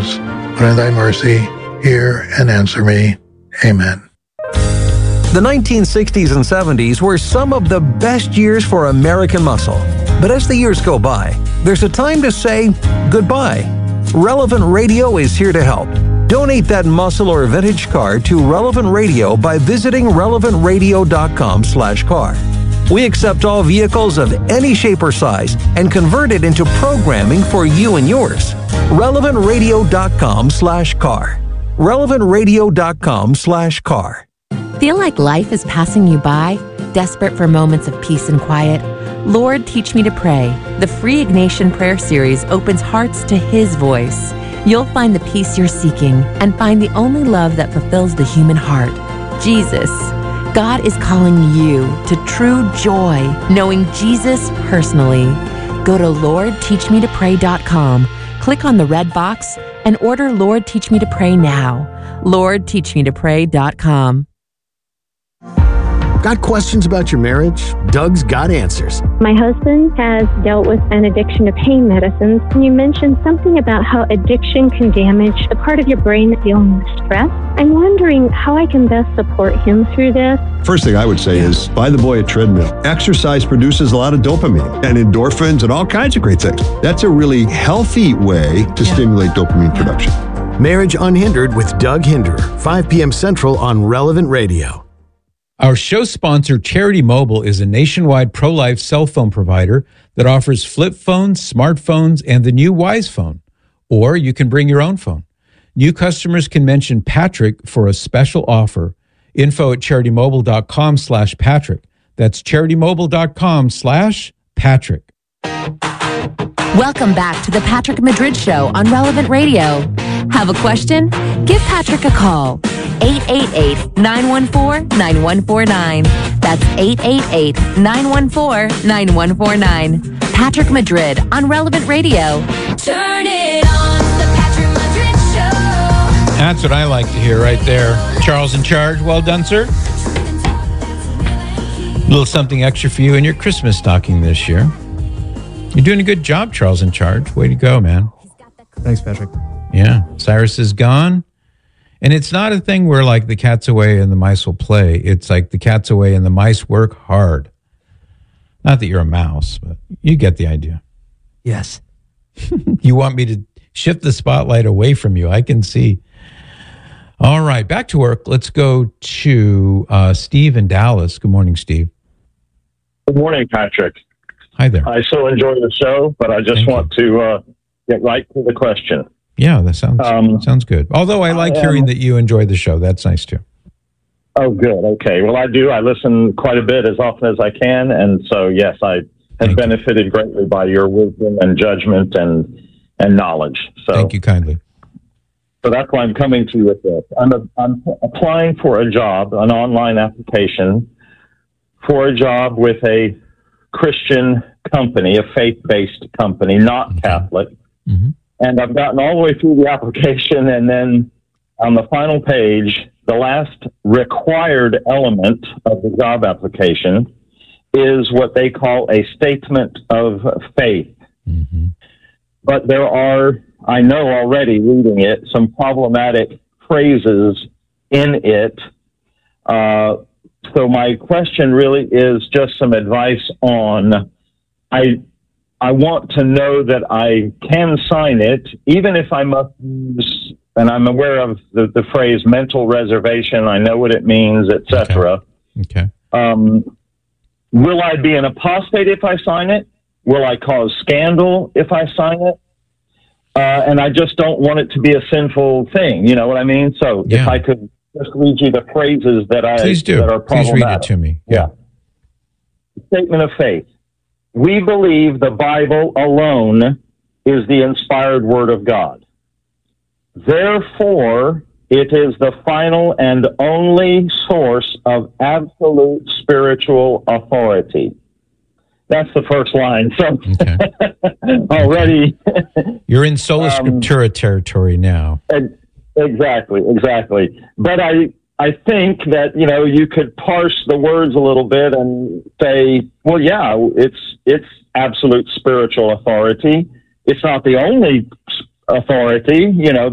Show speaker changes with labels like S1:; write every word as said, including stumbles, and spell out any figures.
S1: sins, but in thy mercy, hear and answer me. Amen.
S2: The nineteen sixties and seventies were some of the best years for American muscle. But as the years go by, there's a time to say goodbye. Relevant Radio is here to help. Donate that muscle or vintage car to Relevant Radio by visiting relevant radio dot com slash car. We accept all vehicles of any shape or size and convert it into programming for you and yours. relevant radio dot com slash car. relevant radio dot com slash car.
S3: Feel like life is passing you by? Desperate for moments of peace and quiet? Lord, Teach Me to Pray. The free Ignatian Prayer Series opens hearts to His voice. You'll find the peace you're seeking and find the only love that fulfills the human heart, Jesus. God is calling you to true joy, knowing Jesus personally. Go to lord teach me to pray dot com, click on the red box, and order Lord Teach Me to Pray now. lord teach me to pray dot com.
S4: Got questions about your marriage? Doug's got answers.
S5: My husband has dealt with an addiction to pain medicines. You mentioned something about how addiction can damage the part of your brain that's dealing with stress. I'm wondering how I can best support him through this.
S6: First thing I would say is buy the boy a treadmill. Exercise produces a lot of dopamine and endorphins and all kinds of great things. That's a really healthy way to yeah. stimulate dopamine yeah. production.
S4: Marriage Unhindered with Doug Hinderer, five p.m. Central on Relevant Radio.
S7: Our show sponsor, Charity Mobile, is a nationwide pro-life cell phone provider that offers flip phones, smartphones, and the new Wise Phone. Or you can bring your own phone. New customers can mention Patrick for a special offer. Info at charitymobile.com slash Patrick. That's charitymobile.com slash Patrick.
S3: Welcome back to the Patrick Madrid Show on Relevant Radio. Have a question? Give Patrick a call. eight eight eight, nine one four, nine one four nine. That's eight eight eight, nine one four, nine one four nine. Patrick Madrid on Relevant Radio.
S8: Turn it on, the Patrick Madrid Show.
S7: That's what I like to hear right there. Charles in charge. Well done, sir. A little something extra for you in your Christmas stocking this year. You're doing a good job, Charles in charge. Way to go, man.
S9: Thanks, Patrick.
S7: Yeah. Cyrus is gone. And it's not a thing where, like, the cat's away and the mice will play. It's like the cat's away and the mice work hard. Not that you're a mouse, but you get the idea.
S9: Yes.
S7: You want me to shift the spotlight away from you. I can see. All right, back to work. Let's go to uh, Steve in Dallas. Good morning, Steve.
S10: Good morning, Patrick.
S7: Hi there.
S10: I so enjoy the show, but I just Thank want you. to uh, get right to the question.
S7: Yeah, that sounds um, sounds good. Although I like I am, hearing that you enjoy the show. That's nice, too.
S10: Oh, good. Okay. Well, I do. I listen quite a bit as often as I can. And so, yes, I have Thank benefited you. greatly by your wisdom and judgment and and knowledge. So,
S7: Thank you kindly.
S10: So that's why I'm coming to you with this. I'm, a, I'm applying for a job, an online application for a job with a Christian company, a faith-based company, not okay. Catholic. Mm-hmm. And I've gotten all the way through the application, and then on the final page, the last required element of the job application is what they call a statement of faith. Mm-hmm. But there are, I know already reading it, some problematic phrases in it. Uh, so my question really is just some advice on, I I want to know that I can sign it, even if I must use, and I'm aware of the, the phrase mental reservation, I know what it means, et cetera.
S7: Okay. okay.
S10: Um, will I be an apostate if I sign it? Will I cause scandal if I sign it? Uh, and I just don't want it to be a sinful thing. You know what I mean? So yeah. if I could just read you the phrases that I
S7: Please do.
S10: that are problematic.
S7: Please read it to me. Yeah.
S10: yeah. Statement of faith. We believe the Bible alone is the inspired word of God. Therefore, it is the final and only source of absolute spiritual authority. That's the first line. So okay. already...
S7: You're in Sola Scriptura um, territory now.
S10: Exactly, exactly. But I... I think that, you know, you could parse the words a little bit and say, well, yeah, it's it's absolute spiritual authority. It's not the only authority, you know.